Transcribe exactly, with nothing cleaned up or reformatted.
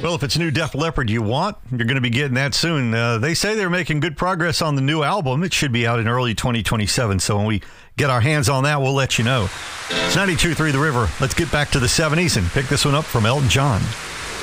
Well, if it's new Def Leppard you want, you're going to be getting that soon. Uh, they say they're making good progress on the new album. It should be out in early twenty twenty-seven. So when we get our hands on that, we'll let you know. It's ninety-two point three The River. Let's get back to the seventies and pick this one up from Elton John.